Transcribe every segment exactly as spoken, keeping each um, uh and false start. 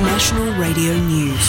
National Radio News.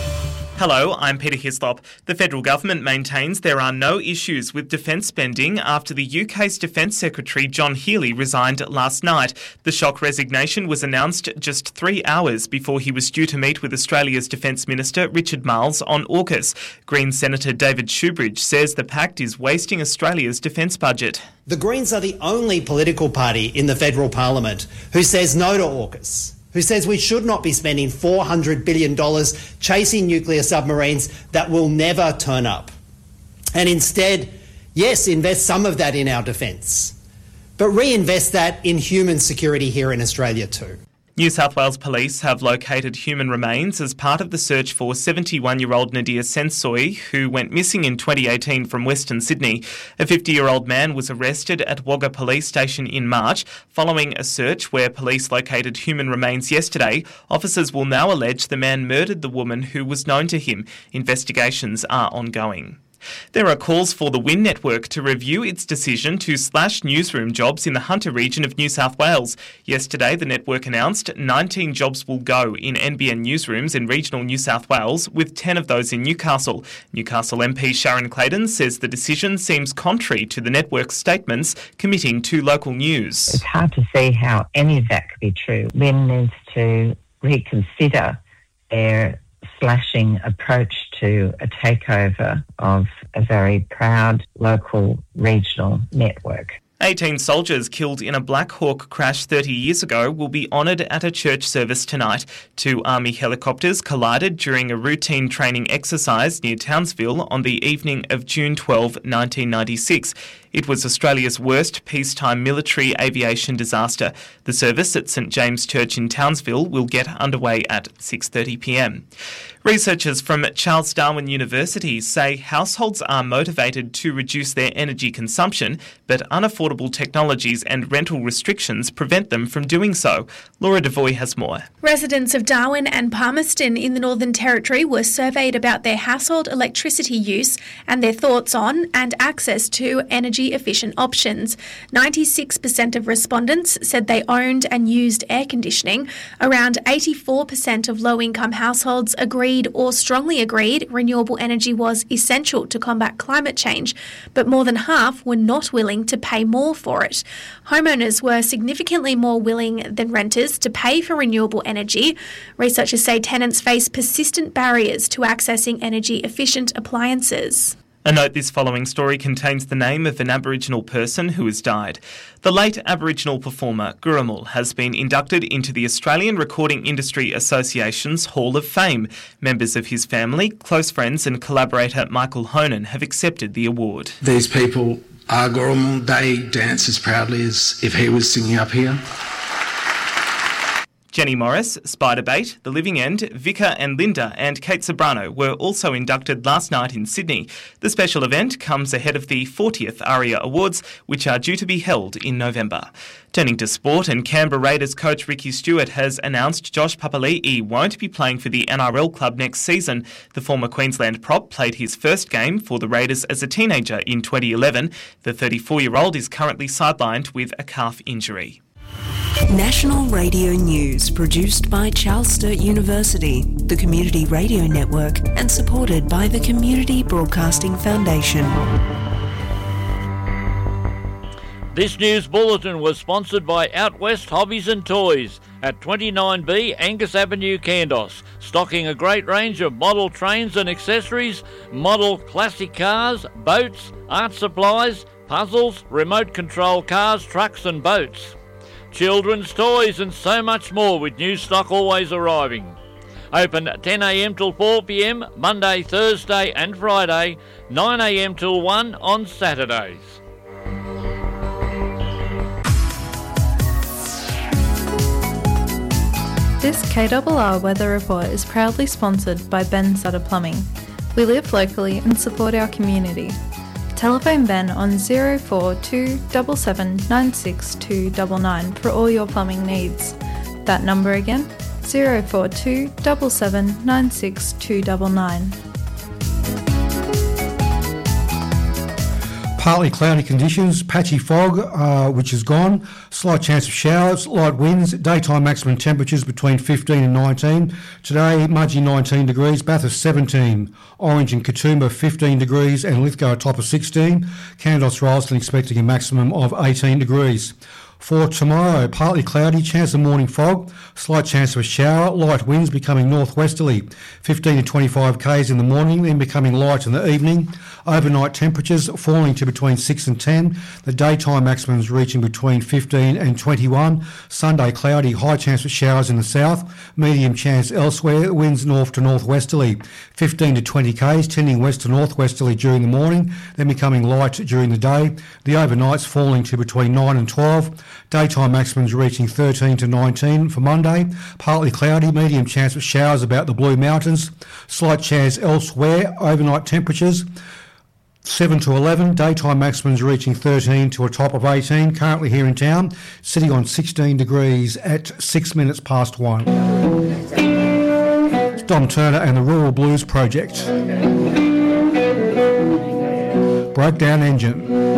Hello, I'm Peter Hislop. The federal government maintains there are no issues with defence spending after the U K's Defence Secretary John Healey resigned last night. The shock resignation was announced just three hours before he was due to meet with Australia's Defence Minister Richard Marles on AUKUS. Greens Senator David Shoebridge says the pact is wasting Australia's defence budget. The Greens are the only political party in the federal parliament who says no to AUKUS, who says we should not be spending four hundred billion dollars chasing nuclear submarines that will never turn up. And instead, yes, invest some of that in our defence, but reinvest that in human security here in Australia too. New South Wales Police have located human remains as part of the search for seventy-one-year-old Nadir Sensoy, who went missing in twenty eighteen from Western Sydney. A fifty-year-old man was arrested at Wagga Police Station in March following a search where police located human remains yesterday. Officers will now allege the man murdered the woman who was known to him. Investigations are ongoing. There are calls for the Win Network to review its decision to slash newsroom jobs in the Hunter region of New South Wales. Yesterday, the network announced nineteen jobs will go in N B N newsrooms in regional New South Wales, with ten of those in Newcastle. Newcastle M P Sharon Clayton says the decision seems contrary to the network's statements committing to local news. It's hard to see how any of that could be true. Win needs to reconsider their slashing approach to a takeover of a very proud local regional network. eighteen soldiers killed in a Black Hawk crash thirty years ago will be honoured at a church service tonight. Two Army helicopters collided during a routine training exercise near Townsville on the evening of June twelfth, nineteen ninety-six. It was Australia's worst peacetime military aviation disaster. The service at St James Church in Townsville will get underway at six thirty p m. Researchers from Charles Darwin University say households are motivated to reduce their energy consumption, but unaffordable technologies and rental restrictions prevent them from doing so. Laura Devoy has more. Residents of Darwin and Palmerston in the Northern Territory were surveyed about their household electricity use and their thoughts on and access to energy-efficient options. ninety-six percent of respondents said they owned and used air conditioning. Around eighty-four percent of low-income households agreed or strongly agreed renewable energy was essential to combat climate change, but more than half were not willing to pay more for it. Homeowners were significantly more willing than renters to pay for renewable energy. Researchers say tenants face persistent barriers to accessing energy-efficient appliances. A note: this following story contains the name of an Aboriginal person who has died. The late Aboriginal performer Gurrumul has been inducted into the Australian Recording Industry Association's Hall of Fame. Members of his family, close friends and collaborator Michael Honan have accepted the award. These people are Gurrumul. They dance as proudly as if he was singing up here. Jenny Morris, Spiderbait, The Living End, Vicar and Linda and Kate Sobrano were also inducted last night in Sydney. The special event comes ahead of the fortieth ARIA Awards, which are due to be held in November. Turning to sport, and Canberra Raiders coach Ricky Stewart has announced Josh Papali'i won't be playing for the N R L club next season. The former Queensland prop played his first game for the Raiders as a teenager in twenty eleven. The thirty-four-year-old is currently sidelined with a calf injury. National Radio News, produced by Charles Sturt University, the Community Radio Network, and supported by the Community Broadcasting Foundation. This news bulletin was sponsored by Out West Hobbies and Toys at twenty-nine B Angus Avenue, Kandos, stocking a great range of model trains and accessories, model classic cars, boats, art supplies, puzzles, remote control cars, trucks and boats. Children's toys and so much more, with new stock always arriving. Open ten a m till four p m Monday, Thursday and Friday, nine a m till one on Saturdays. This K R R Weather Report is proudly sponsored by Ben Sutter Plumbing. We live locally and support our community. Telephone Ben on zero four two seven seven nine six two nine nine for all your plumbing needs. That number again, zero four two seven seven nine six two nine nine. partly cloudy conditions, patchy fog, uh, which is gone, slight chance of showers, light winds, daytime maximum temperatures between fifteen and nineteen. Today, Mudgee nineteen degrees, Bathurst seventeen, Orange and Katoomba fifteen degrees, and Lithgow a top of sixteen. Kandos Rylstone expecting a maximum of eighteen degrees. For tomorrow, partly cloudy, chance of morning fog, slight chance of a shower, light winds becoming northwesterly, fifteen to twenty-five k's in the morning, then becoming light in the evening. Overnight temperatures falling to between six and ten, the daytime maximums reaching between fifteen and twenty-one. Sunday cloudy, high chance of showers in the south, medium chance elsewhere, winds north to northwesterly, fifteen to twenty k's, tending west to northwesterly during the morning, then becoming light during the day. The overnights falling to between nine and twelve. Daytime maximums reaching thirteen to nineteen for Monday. Partly cloudy, medium chance of showers about the Blue Mountains. Slight chance elsewhere. Overnight temperatures seven to eleven. Daytime maximums reaching thirteen to a top of eighteen. Currently here in town, sitting on sixteen degrees at six minutes past one. It's Dom Turner and the Rural Blues Project. Broke Down Engine.